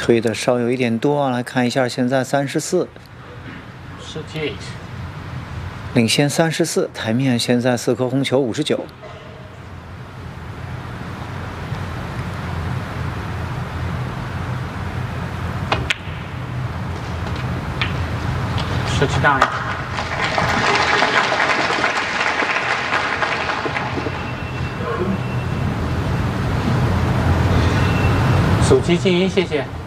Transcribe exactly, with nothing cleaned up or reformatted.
吹的稍有一点多啊，来看一下，现在三十四， thirty-eight， 领先三十四，台面现在四颗红球五十九。 thirty-nine，手机静音，谢谢。